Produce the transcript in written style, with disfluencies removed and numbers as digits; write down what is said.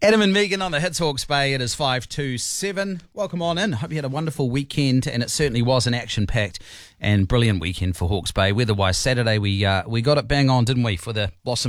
Adam and Megan on the Hits Hawke's Bay. It is 5:27. Welcome on in. Hope you had a wonderful weekend, and it certainly was an action-packed and brilliant weekend for Hawke's Bay. Weather-wise, Saturday we got it bang on, didn't we, for the Blossom